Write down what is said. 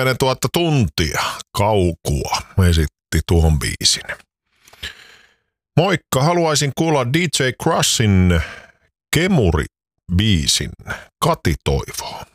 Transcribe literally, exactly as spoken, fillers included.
kymmenentuhatta tuntia kaukua esitti tuon biisin. Moikka, haluaisin kuulla D J Crushin Kemuri-biisin Kati toivoo.